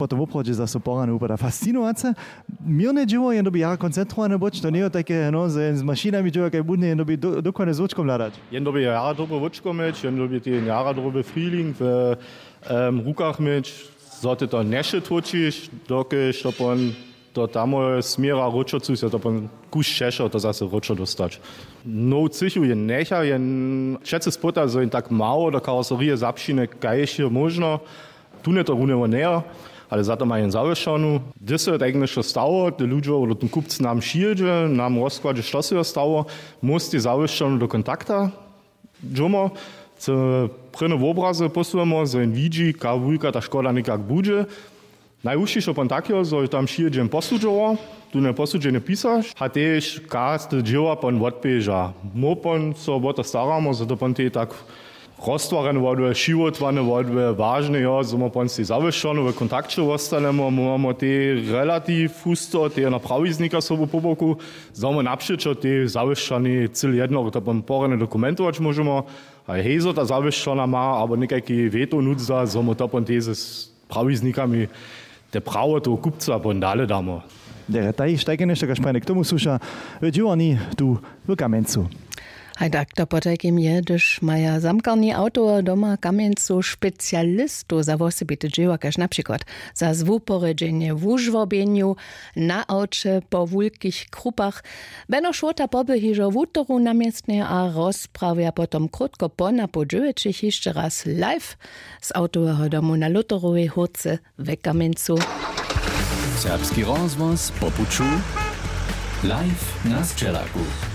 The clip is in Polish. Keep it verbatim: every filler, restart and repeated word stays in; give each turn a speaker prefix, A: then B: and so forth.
A: potom v obchode zase porane upada fascinovace. Mirne dzieło je doby jara koncentrowane boć, to nie jest takie, no, z maszynami dzieło, jak budne, je doby dokładnie z oczkom ladać.
B: Jen doby jara doby oczko mieć, jen doby ten jara doby frühling w um, rukach mieć, zoty to nesze tłoczyć, dokiż to pon to tam smiera ruczocu się to pon kus szeszo, to zase ruczo dostać. No cichu je necha, jen wszyscy spota, że tak mało do karoserie zapšine, kaj je možno, tu nie to runevo näher, ale za to mają zawieszonu. Gdy się tak nešto stało, te ludzie, oder ten kupc nam šijedzie, nam rozkładzie, što się stało, musste zawieszonu do kontakta, dżumo, co prene w obrazy posłujemy, że in widzi, ka wujka ta szkoda nikak budzie. Najúžšie pon takého, že tam šijedžem posudžoval, tu ne posudženie písaš, a tiež káste dživa pon odpieža. Mo pon so o to staráme, že to pon tie tak roztvorené vodve, životvané vodve, vážne, jo, že mo pon si zaviešané, v kontakte ostaneme, máme tie relatív husto, tie na pravizníka sobu po boku, znamo napšečo tie zaviešané celý jedno, to pon porené dokumentovať môžeme, a hejzo ta zaviešaná má, aber nekaký veto nudza, znamo to pon tie s pravizníkami te prawo to kupca bondale damo.
A: Der taj steigene jeszcze gaspane k tomu susza, dziwani tu w Kamencu.
C: Hej tak, to potajkim je, gdyż maja zamkarni autor doma Kamencu specjalistu za wosebite dzieła, każ na przykład za zwuporedzenie w użwobieniu na aucie po wulkich krupach. Beno szwota pobyhi, że wutoru namiestnie a rozprawia potom krótko po na podżyłeczych jeszcze raz live z autora domu na Luterowej hurce w Kamencu.
D: Serbski rozvoz popuču live na Sčelaku.